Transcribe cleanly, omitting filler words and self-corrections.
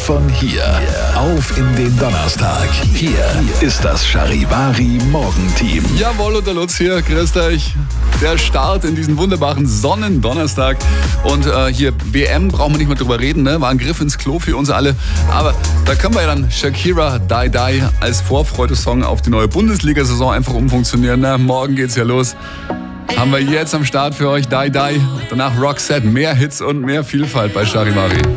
von hier auf in den Donnerstag. Hier ist das Charivari Morgenteam. Jawohl, und der Lutz hier, grüßt euch. Der Start in diesen wunderbaren Sonnendonnerstag. Und hier WM, brauchen wir nicht mehr drüber reden, ne? War ein Griff ins Klo für uns alle. Aber da können wir ja dann Shakira Die Die als Vorfreude-Song auf die neue Bundesliga-Saison einfach umfunktionieren. Ne? Morgen geht's ja los. Haben wir jetzt am Start für euch Die Die. Danach Roxette, mehr Hits und mehr Vielfalt bei Charivari.